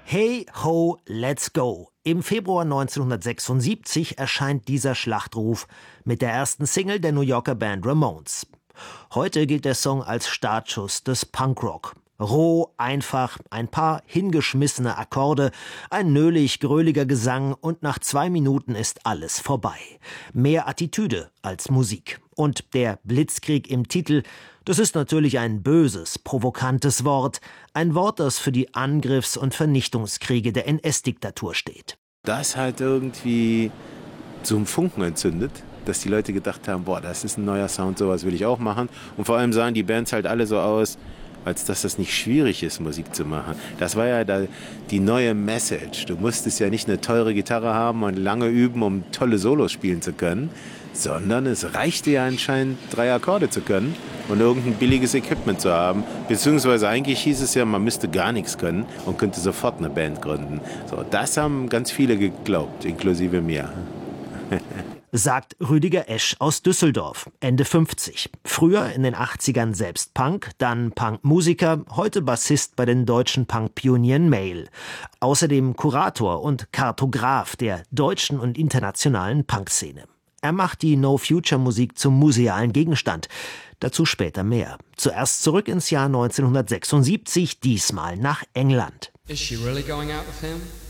Hey ho, let's go. Im Februar 1976 erscheint dieser Schlachtruf mit der ersten Single der New Yorker Band Ramones. Heute gilt der Song als Startschuss des Punkrock. Roh, einfach, ein paar hingeschmissene Akkorde, ein nölig-gröliger Gesang und nach 2 Minuten ist alles vorbei. Mehr Attitüde als Musik. Und der Blitzkrieg im Titel, das ist natürlich ein böses, provokantes Wort. Ein Wort, das für die Angriffs- und Vernichtungskriege der NS-Diktatur steht. Das hat irgendwie so einen Funken entzündet, dass die Leute gedacht haben, boah, das ist ein neuer Sound, sowas will ich auch machen. Und vor allem sahen die Bands halt alle so aus, als dass das nicht schwierig ist, Musik zu machen. Das war ja die neue Message. Du musstest ja nicht eine teure Gitarre haben und lange üben, um tolle Solos spielen zu können, sondern es reichte ja anscheinend, 3 Akkorde zu können und irgendein billiges Equipment zu haben. Beziehungsweise eigentlich hieß es ja, man müsste gar nichts können und könnte sofort eine Band gründen. So, das haben ganz viele geglaubt, inklusive mir. Sagt Rüdiger Esch aus Düsseldorf, Ende 50. Früher in den 80ern selbst Punk, dann Punkmusiker, heute Bassist bei den deutschen Punkpionieren Mail. Außerdem Kurator und Kartograf der deutschen und internationalen Punkszene. Er macht die No-Future-Musik zum musealen Gegenstand. Dazu später mehr. Zuerst zurück ins Jahr 1976, diesmal nach England. Is she really going out with him?